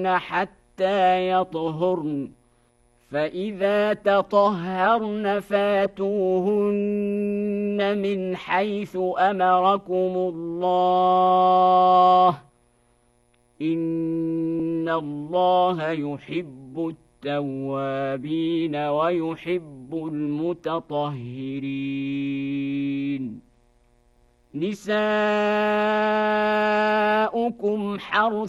حتى يطهرن، فإذا تطهرن فاتوهن من حيث أمركم الله، إن الله يحب التوابين ويحب المتطهرين. نساؤكم حرث